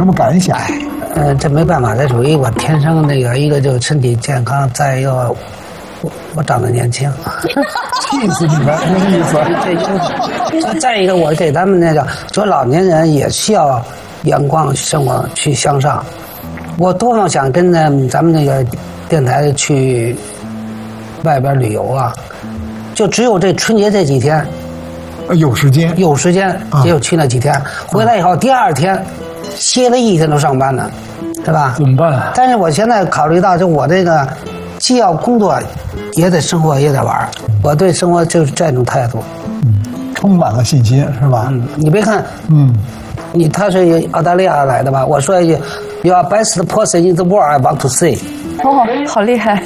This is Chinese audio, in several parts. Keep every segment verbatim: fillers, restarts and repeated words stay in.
什么感想？ 呃，这没办法，这属于我天生那个，一个就身体健康，再一个我我长得年轻， 气死你们，什么意思？这再一个，我给他们那个说，老年人也需要阳光生活，去向上。我多么想跟着咱们那个电台去外边旅游啊！就只有这春节这几天， 有时间， 有时间，也有去那几天，回来以后第二天歇了一天都上班呢，对吧？ 怎么办啊？ 但是我现在考虑到，就我这个既要工作，也得生活，也得玩。我对生活就是这种态度， 嗯，充满了信心，是吧？ 嗯，你别看，嗯，你他是澳大利亚来的吧？我说一句 ，You are best person in the world. I want to say。 哦，好厉害。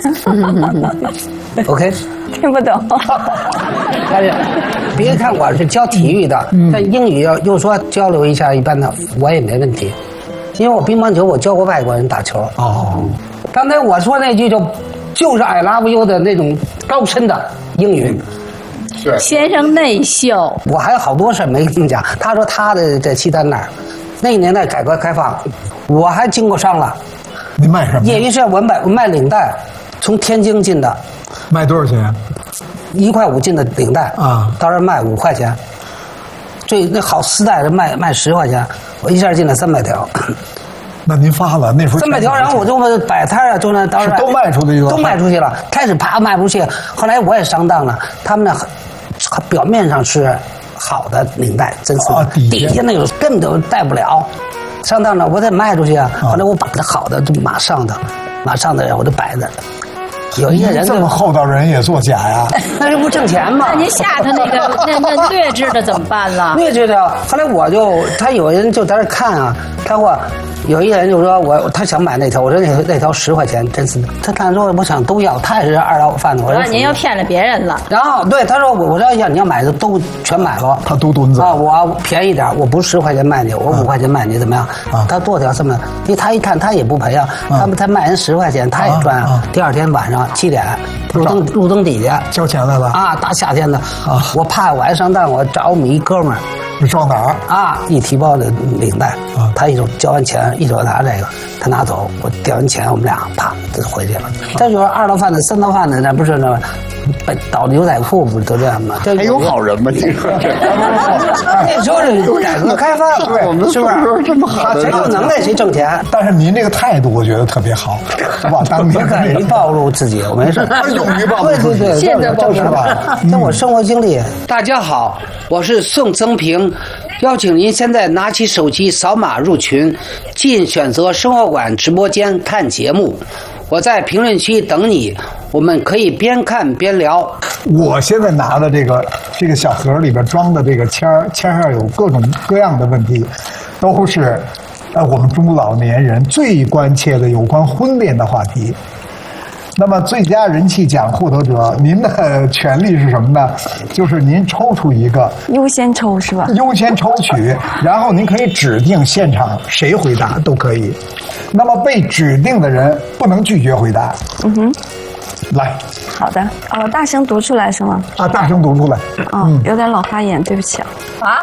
OK。 听不懂。 但是别看我是教体育的，嗯、但英语要又说交流一下，一般的我也没问题，因为我乒乓球我教过外国人打球。哦，刚才我说那句就就是 I love you 的那种高深的英语。 是先生内秀。 我还有好多事没跟你讲。他说他的在西单那儿，那个年代改革开放，我还经过商了。 你卖什么？ 业余是我卖我卖领带，从天津进的。 卖多少钱？ 一块五进的领带啊，到这卖五块钱。最那好丝带是卖卖十块钱，我一下进了三百条。 那您发了那时候三百条，然后我就摆摊啊，就那当时都卖出去了， 都卖出去了。开始啪卖不出去，后来我也上当了。他们那表面上是好的领带，真是、啊、底下那个根本都戴不了。上当了，我得卖出去啊。后来我把它好的就马上的，马上的我就摆着。有一些人这么厚道人也作假呀？ 那这不挣钱吗？ 那您下他那个那那劣质的怎么办了？ 劣质的，后来我就他有人就在那看啊，他说有一个人就说我他想买那条，我说那那条十块钱，真是的。他看说我想都要，他也是二道贩子。我说您又骗了别人了。 然后对他说我我说要你要买的都全买了， 他都墩子啊，我便宜点，我不是十块钱卖你，我五块钱卖你怎么样？啊，他多条这么，因为他一看他也不赔啊，他们他卖人十块钱他也赚啊。第二天晚上七点。路灯路灯底下交钱来了啊！大夏天的啊，我怕我还上当，我找我们一哥们儿， 你上哪儿啊？一提包的领带啊，他一手交完钱，一手拿这个，他拿走，我调完钱，我们俩啪就回去了。这就是二道贩子、三道贩子，那不是那倒牛仔裤不是都这样吗？ 还有好人吗？你说这那时候是改革开放， 对，我们是不是这么好的？ 谁有能耐谁挣钱。 但是您这个态度，我觉得特别好，是吧？当年敢于暴露自己，我没事。 勇于暴露对对对， 现在暴露是吧？那我生活经历。大家好，我是宋增平，邀请您现在拿起手机扫码入群，进选择生活馆直播间看节目。我在评论区等你，我们可以边看边聊。 我现在拿的这个这个小盒里边装的这个签儿，签上有各种各样的问题，都是呃我们中老年人最关切的有关婚恋的话题。那么最佳人气奖获得者，您的权利是什么呢？就是您抽出一个， 优先抽是吧？ 优先抽取，然后您可以指定现场谁回答都可以。那么被指定的人不能拒绝回答。 嗯哼， 来， 好的，哦，大声读出来是吗？ 啊，大声读出来。 哦，嗯、有点老花眼，对不起啊。 啊？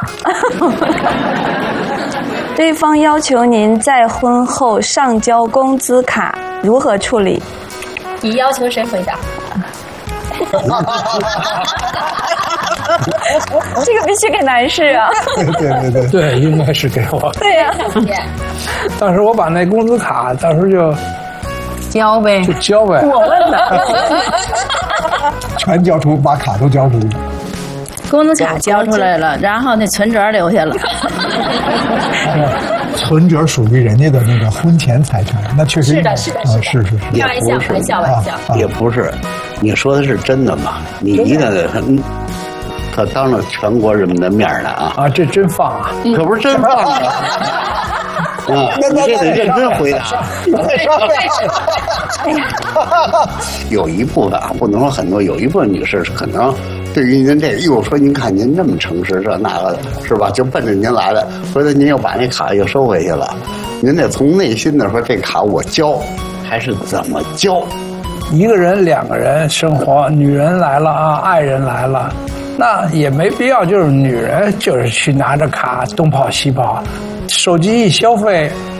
对方要求您在婚后上交工资卡，如何处理？ 你要求谁回答？ 这个必须给男士啊！ 对对对对对，应该是给我。 对呀、 啊。 当时我把那工资卡，当时就交呗， 就交呗。 我问的， 全交出，把卡都交出去。 工资卡交出来了，然后那存折留下了。 存折属于人家的那个婚前财产，那确实是的，是的，是的， 是是是， 开玩笑，玩笑，玩笑， 也不是。你说的是真的吗？你一个他当着全国人民的面呢啊！ 啊，这真放啊！ 可不是真放啊！啊，你这得认真回答。有一部分啊，不能说很多，有一部分女士可能对于您这个，又说您看您这么诚实，这那个的，是吧？就奔着您来的，回头您又把那卡又收回去了，您得从内心的说，这卡我交，还是怎么交？ 一个人、两个人生活，女人来了啊，爱人来了，那也没必要，就是女人就是去拿着卡东跑西跑，手机一消费，